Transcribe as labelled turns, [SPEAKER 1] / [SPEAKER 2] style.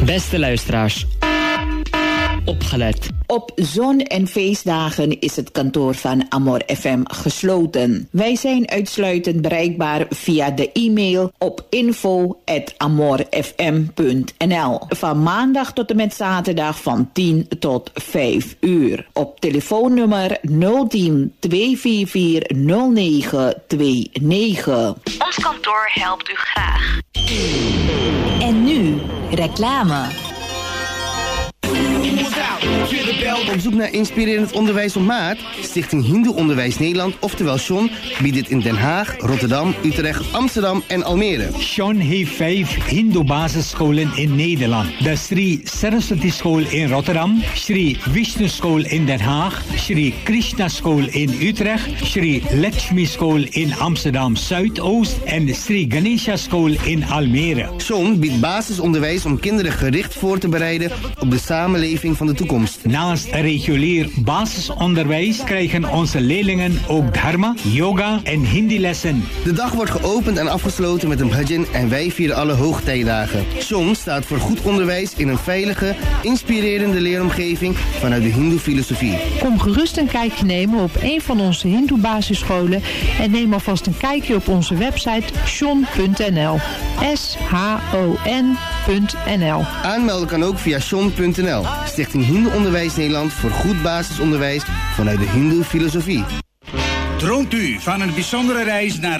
[SPEAKER 1] Beste luisteraars, opgelet.
[SPEAKER 2] Op zon- en feestdagen is het kantoor van Amor FM gesloten. Wij zijn uitsluitend bereikbaar via de e-mail op info@amorfm.nl. Van maandag tot en met zaterdag van 10 tot 5 uur. Op telefoonnummer 010 244 0929.
[SPEAKER 3] Ons kantoor helpt u graag.
[SPEAKER 4] En nu, reclame.
[SPEAKER 5] Op zoek naar inspirerend onderwijs op maat? Stichting Hindoe Onderwijs Nederland, oftewel SHON, biedt dit in Den Haag, Rotterdam, Utrecht, Amsterdam en Almere.
[SPEAKER 6] SHON heeft 5 Hindoe basisscholen in Nederland. De Sri Saraswati School in Rotterdam, Sri Vishnu School in Den Haag, Sri Krishna School in Utrecht, Sri Lakshmi School in Amsterdam Zuidoost en de Sri Ganesha School in Almere.
[SPEAKER 5] SHON biedt basisonderwijs om kinderen gericht voor te bereiden op de samenleving van de toekomst.
[SPEAKER 6] Naast regulier basisonderwijs krijgen onze leerlingen ook dharma, yoga en hindi-lessen.
[SPEAKER 5] De dag wordt geopend en afgesloten met een bhajan en wij vieren alle hoogtijdagen. SHON staat voor goed onderwijs in een veilige, inspirerende leeromgeving vanuit de Hindoe-filosofie.
[SPEAKER 7] Kom gerust een kijkje nemen op een van onze Hindoe-basisscholen en neem alvast een kijkje op onze website shon.nl. SHON.nl.
[SPEAKER 5] Aanmelden kan ook via shon.nl. Stichting Hindoe Onderwijs Nederland voor goed basisonderwijs vanuit de Hindoe-filosofie.
[SPEAKER 8] Droomt u van een bijzondere reis naar